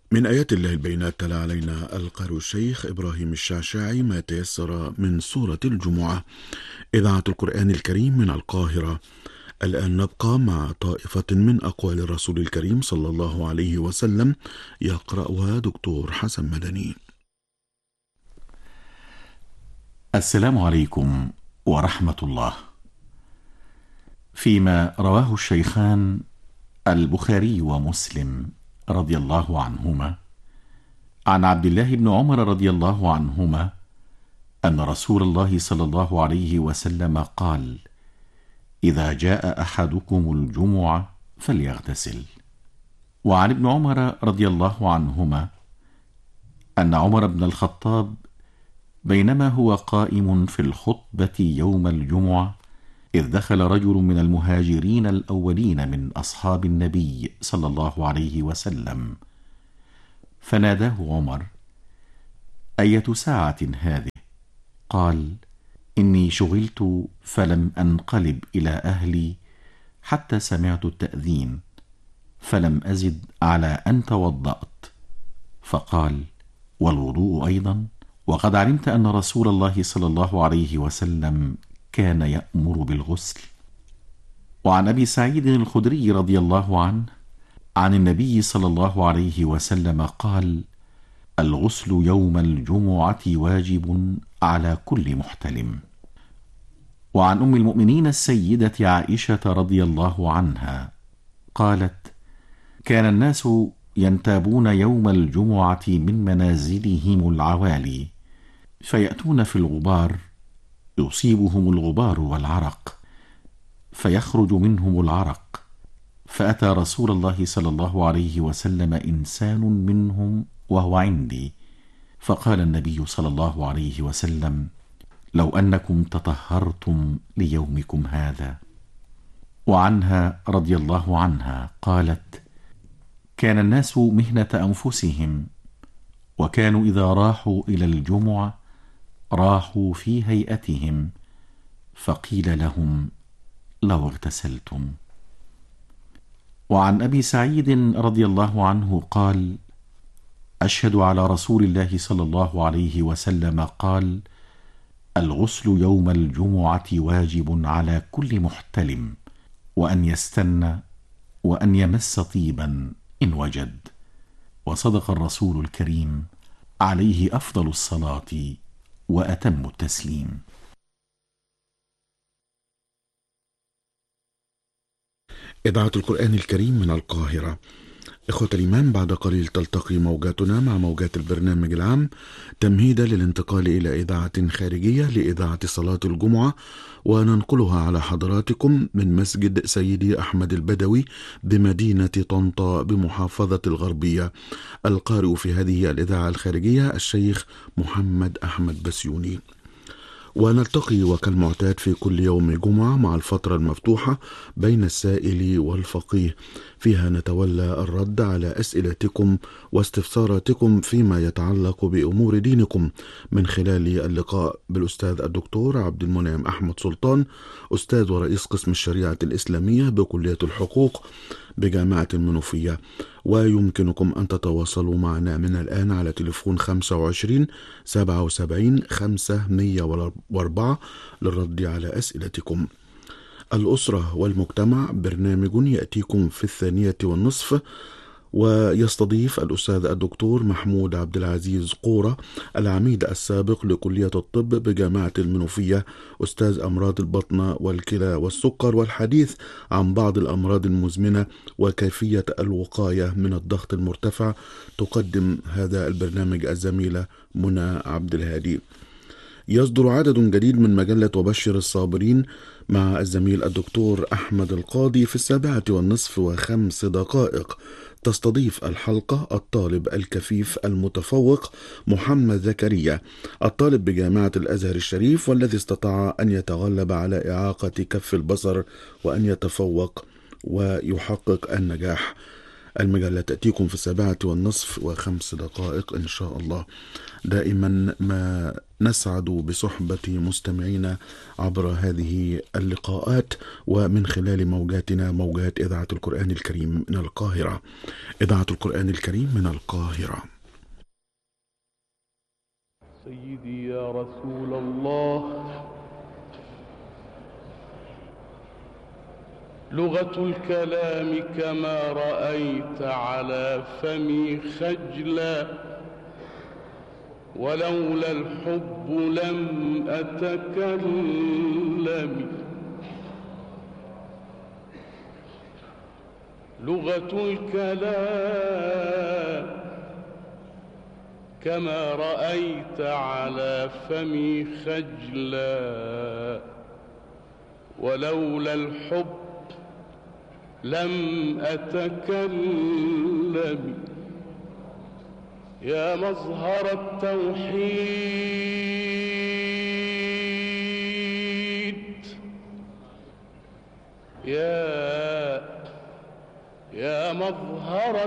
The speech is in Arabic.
من آيات الله البينات تلا علينا القارئ الشيخ إبراهيم الشعشاعي ما تيسر من سورة الجمعة. إذاعة القرآن الكريم من القاهرة. الآن نبقى مع طائفة من أقوال الرسول الكريم صلى الله عليه وسلم، يقرأها دكتور حسن مدني. السلام عليكم ورحمة الله. فيما رواه الشيخان البخاري ومسلم رضي الله عنهما عن عبد الله بن عمر رضي الله عنهما أن رسول الله صلى الله عليه وسلم قال: إذا جاء أحدكم الجمعة فليغتسل. وعن ابن عمر رضي الله عنهما أن عمر بن الخطاب بينما هو قائم في الخطبة يوم الجمعة إذ دخل رجل من المهاجرين الأولين من أصحاب النبي صلى الله عليه وسلم، فناداه عمر: أية ساعة هذه؟ قال: إني شغلت فلم أنقلب إلى أهلي حتى سمعت التأذين، فلم أزد على أن توضأت. فقال: والوضوء أيضا؟ وقد علمت أن رسول الله صلى الله عليه وسلم كان يأمر بالغسل. وعن أبي سعيد الخدري رضي الله عنه عن النبي صلى الله عليه وسلم قال: الغسل يوم الجمعة واجب على كل محتلم. وعن أم المؤمنين السيدة عائشة رضي الله عنها قالت: كان الناس ينتابون يوم الجمعة من منازلهم العوالي، فيأتون في الغبار يصيبهم الغبار والعرق، فيخرج منهم العرق، فأتى رسول الله صلى الله عليه وسلم إنسان منهم وهو عندي، فقال النبي صلى الله عليه وسلم: لو أنكم تطهرتم ليومكم هذا. وعنها رضي الله عنها قالت: كان الناس مهنة أنفسهم، وكانوا إذا راحوا إلى الجمعة راحوا في هيئتهم، فقيل لهم: لو اغتسلتم. وعن أبي سعيد رضي الله عنه قال: أشهد على رسول الله صلى الله عليه وسلم قال: الغسل يوم الجمعة واجب على كل محتلم، وأن يستن وأن يمس طيبا إن وجد. وصدق الرسول الكريم عليه أفضل الصلاة وأتم التسليم. إذاعة القرآن الكريم من القاهرة. إخوة الإيمان، بعد قليل تلتقي موجاتنا مع موجات البرنامج العام تمهيدا للانتقال إلى إذاعة خارجية لإذاعة صلاة الجمعة، وننقلها على حضراتكم من مسجد سيدي أحمد البدوي بمدينة طنطا بمحافظة الغربية. القارئ في هذه الإذاعة الخارجية الشيخ محمد أحمد بسيوني. ونلتقي وكالمعتاد في كل يوم جمعة مع الفترة المفتوحة بين السائل والفقيه، فيها نتولى الرد على أسئلتكم واستفساراتكم فيما يتعلق بأمور دينكم من خلال اللقاء بالأستاذ الدكتور عبد المنعم أحمد سلطان، أستاذ ورئيس قسم الشريعة الإسلامية بكلية الحقوق بجامعة المنوفية. ويمكنكم أن تتواصلوا معنا من الآن على تليفون 25 77 504 للرد على أسئلتكم. الأسرة والمجتمع برنامج يأتيكم في 2:30، ويستضيف الأستاذ الدكتور محمود عبد العزيز قورة، العميد السابق لكلية الطب بجامعة المنوفية، أستاذ أمراض البطنة والكلى والسكر، والحديث عن بعض الأمراض المزمنة وكيفية الوقاية من الضغط المرتفع. تقدم هذا البرنامج الزميلة منى عبد الهادي. يصدر عدد جديد من مجلة وبشر الصابرين مع الزميل الدكتور أحمد القاضي في 7:05. تستضيف الحلقة الطالب الكفيف المتفوق محمد زكريا، الطالب بجامعة الأزهر الشريف، والذي استطاع أن يتغلب على إعاقة كف البصر وأن يتفوق ويحقق النجاح. المجلة تأتيكم في 7:05 إن شاء الله. دائما ما نسعد بصحبة مستمعينا عبر هذه اللقاءات ومن خلال موجاتنا، موجات إذاعة القرآن الكريم من القاهرة. إذاعة القرآن الكريم من القاهرة. سيدي يا رسول الله، لغة الكلام كما رأيت على فمي خجلا، ولولا الحب لم أتكلم. لغة الكلام كما رأيت على فمي خجلا، ولولا الحب لم أتكلم. يا مظهر التوحيد، يا مظهر